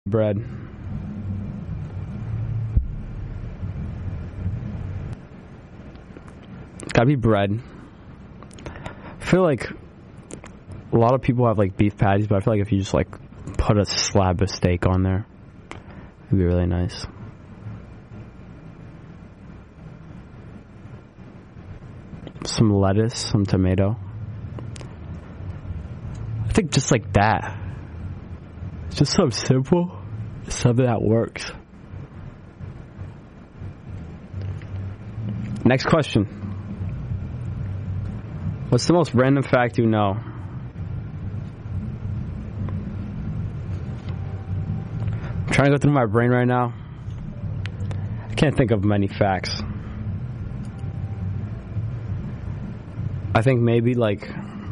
bread. Gotta be bread. I feel like a lot of people have like beef patties, but I feel like if you just like put a slab of steak on there, it'd be really nice. Some lettuce, some tomato. I think just like that. It's just so simple. It's something that works. Next question. What's the most random fact you know? I'm trying to go through my brain right now. I can't think of many facts. I think maybe like,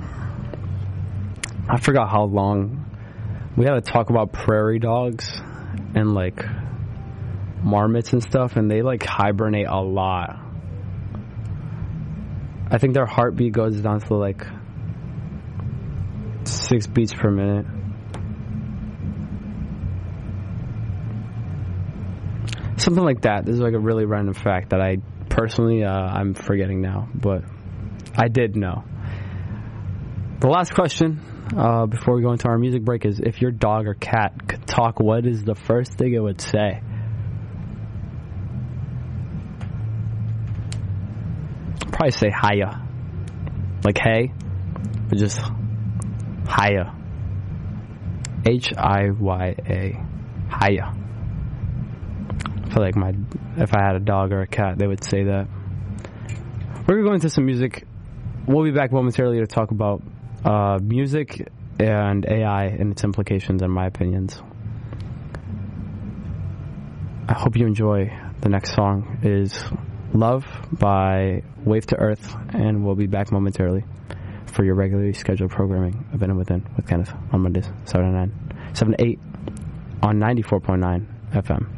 I forgot how long we had to talk about prairie dogs and like marmots and stuff, and they like hibernate a lot. I think their heartbeat goes down to like 6 beats per minute. Something like that. This is like a really random fact that I personally, I'm forgetting now, but I did know. The last question before we go into our music break is, if your dog or cat could talk, what is the first thing it would say? Probably say hiya. Like hey, but just hiya. Hiya. Hiya. I feel like if I had a dog or a cat, they would say that. We're going to go into some music. We'll be back momentarily to talk about music and AI and its implications and my opinions. I hope you enjoy. The next song is Love by Wave to Earth, and we'll be back momentarily for your regularly scheduled programming of In and Within with Kenneth on Mondays, 7 to 8 on 94.9 FM.